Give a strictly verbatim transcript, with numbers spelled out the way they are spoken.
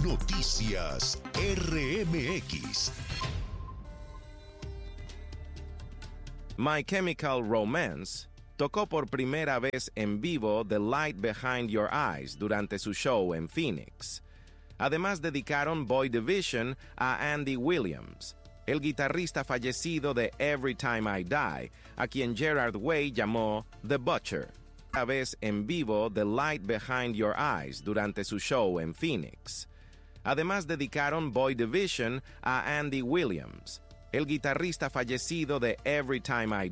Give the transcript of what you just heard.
Noticias R M X. My Chemical Romance tocó por primera vez en vivo The Light Behind Your Eyes durante su show en Phoenix. Además dedicaron Boy Division a Andy Williams, el guitarrista fallecido de Every Time I Die, a quien Gerard Way llamó The Butcher. Primera vez en vivo The Light Behind Your Eyes durante su show en Phoenix. Además dedicaron Boy Division a Andy Williams, el guitarrista fallecido de Every Time I